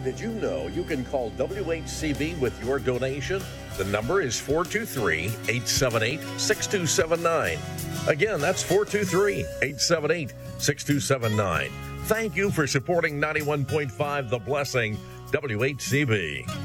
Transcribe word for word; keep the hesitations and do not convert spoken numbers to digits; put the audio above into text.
Did you know you can call W H C B with your donation? The number is four two three, eight seven eight, six two seven nine. Again, that's four two three, eight seven eight, six two seven nine. Thank you for supporting ninety-one point five The Blessing, W H C B.